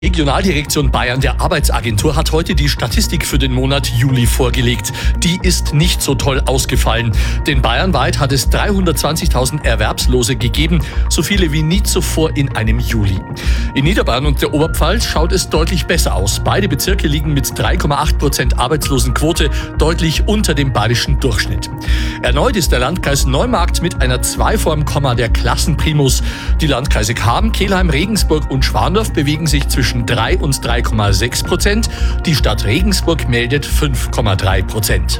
Regionaldirektion Bayern der Arbeitsagentur hat heute die Statistik für den Monat Juli vorgelegt. Die ist nicht so toll ausgefallen, denn bayernweit hat es 320.000 Erwerbslose gegeben, so viele wie nie zuvor in einem Juli. In Niederbayern und der Oberpfalz schaut es deutlich besser aus. Beide Bezirke liegen mit 3,8% Arbeitslosenquote deutlich unter dem bayerischen Durchschnitt. Erneut ist der Landkreis Neumarkt mit einer 2 vorm Komma der Klassenprimus. Die Landkreise Cham, Kelheim, Regensburg und Schwandorf bewegen sich zwischen 3 und 3,6%. Die Stadt Regensburg meldet 5,3%.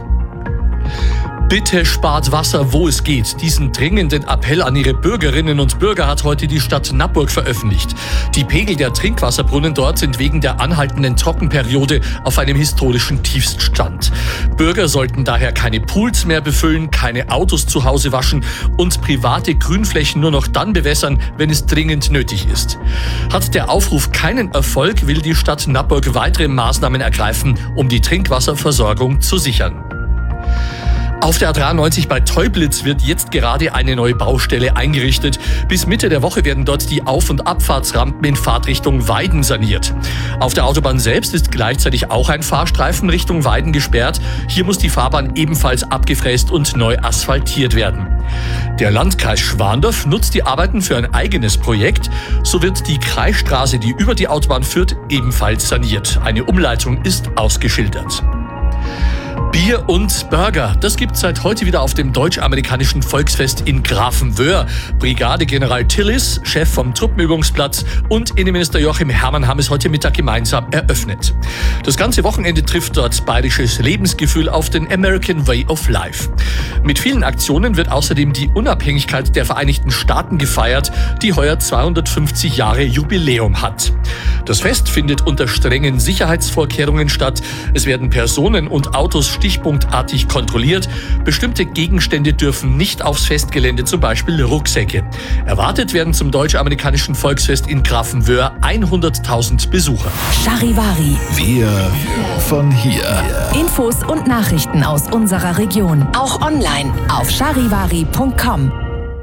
Bitte spart Wasser, wo es geht. Diesen dringenden Appell an ihre Bürgerinnen und Bürger hat heute die Stadt Nappburg veröffentlicht. Die Pegel der Trinkwasserbrunnen dort sind wegen der anhaltenden Trockenperiode auf einem historischen Tiefststand. Bürger sollten daher keine Pools mehr befüllen, keine Autos zu Hause waschen und private Grünflächen nur noch dann bewässern, wenn es dringend nötig ist. Hat der Aufruf keinen Erfolg, will die Stadt Nappburg weitere Maßnahmen ergreifen, um die Trinkwasserversorgung zu sichern. Auf der A93 bei Teublitz wird jetzt gerade eine neue Baustelle eingerichtet. Bis Mitte der Woche werden dort die Auf- und Abfahrtsrampen in Fahrtrichtung Weiden saniert. Auf der Autobahn selbst ist gleichzeitig auch ein Fahrstreifen Richtung Weiden gesperrt. Hier muss die Fahrbahn ebenfalls abgefräst und neu asphaltiert werden. Der Landkreis Schwandorf nutzt die Arbeiten für ein eigenes Projekt. So wird die Kreisstraße, die über die Autobahn führt, ebenfalls saniert. Eine Umleitung ist ausgeschildert. Bier und Burger, das gibt's seit heute wieder auf dem deutsch-amerikanischen Volksfest in Grafenwöhr. Brigadegeneral Tillis, Chef vom Truppenübungsplatz, und Innenminister Joachim Herrmann haben es heute Mittag gemeinsam eröffnet. Das ganze Wochenende trifft dort bayerisches Lebensgefühl auf den American Way of Life. Mit vielen Aktionen wird außerdem die Unabhängigkeit der Vereinigten Staaten gefeiert, die heuer 250 Jahre Jubiläum hat. Das Fest findet unter strengen Sicherheitsvorkehrungen statt. Es werden Personen und Autos stichpunktartig kontrolliert. Bestimmte Gegenstände dürfen nicht aufs Festgelände, zum Beispiel Rucksäcke. Erwartet werden zum deutsch-amerikanischen Volksfest in Grafenwöhr 100.000 Besucher. Charivari. Wir von hier. Infos und Nachrichten aus unserer Region. Auch online auf charivari.com.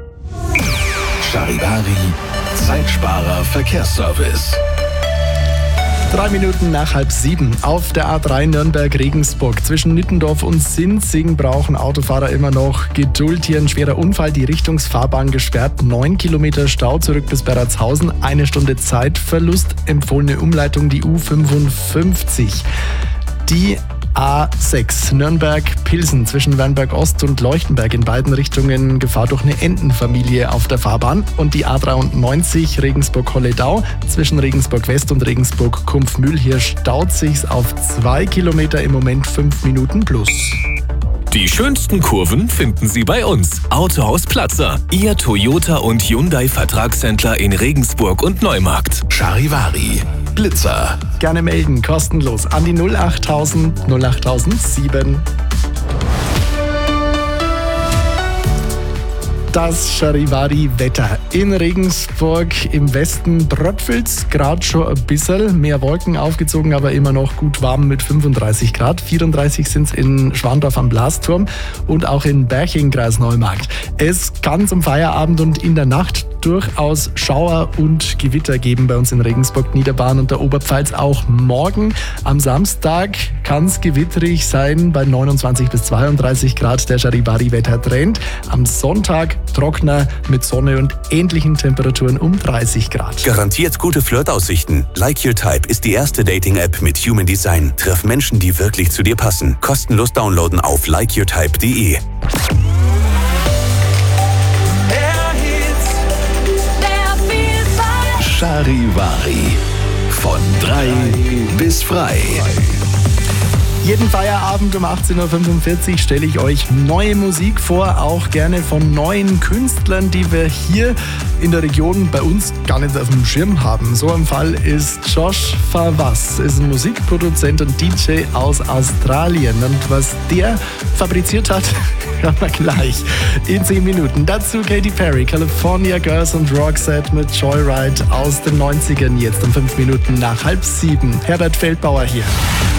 Charivari, Zeitsparer Verkehrsservice. 3 Minuten nach 6:30 auf der A3 Nürnberg-Regensburg. Zwischen Nittendorf und Sinzing brauchen Autofahrer immer noch Geduld. Hier ein schwerer Unfall, die Richtungsfahrbahn gesperrt. 9 Kilometer Stau zurück bis Berratshausen. 1 Stunde Zeitverlust. Empfohlene Umleitung die U55. Die A6 Nürnberg-Pilsen zwischen Wernberg-Ost und Leuchtenberg in beiden Richtungen Gefahr durch eine Entenfamilie auf der Fahrbahn. Und die A93 Regensburg-Holledau zwischen Regensburg-West und Regensburg-Kumpfmühl. Hier staut sich's auf 2 Kilometer, im Moment 5 Minuten plus. Die schönsten Kurven finden Sie bei uns. Autohaus Platzer, Ihr Toyota und Hyundai Vertragshändler in Regensburg und Neumarkt. Charivari, Blitzer. Gerne melden, kostenlos an die 08000 08007. Das Charivari-Wetter. In Regensburg im Westen bröpfelt's gerade schon ein bisschen. Mehr Wolken aufgezogen, aber immer noch gut warm mit 35 Grad. 34 sind's in Schwandorf am Blasturm und auch in Berching, Kreis Neumarkt. Es kann zum Feierabend und in der Nacht durchaus Schauer und Gewitter geben bei uns in Regensburg, Niederbayern und der Oberpfalz. Auch morgen am Samstag kann es gewitterig sein bei 29 bis 32 Grad. Der Charivari-Wettertrend. Am Sonntag trockener mit Sonne und ähnlichen Temperaturen um 30 Grad. Garantiert gute Flirtaussichten. Like Your Type ist die erste Dating-App mit Human Design. Triff Menschen, die wirklich zu dir passen. Kostenlos downloaden auf likeyourtype.de. Charivari. Von 3 bis frei. Jeden Feierabend um 18.45 Uhr stelle ich euch neue Musik vor, auch gerne von neuen Künstlern, die wir hier in der Region bei uns gar nicht auf dem Schirm haben. So ein Fall ist Josh Favas, ist ein Musikproduzent und DJ aus Australien. Und was der fabriziert hat, hören wir gleich in 10 Minuten. Dazu Katy Perry, California Girls und Roxette mit Joyride aus den 90ern, jetzt um 5 Minuten nach 6:30. Herbert Feldbauer hier.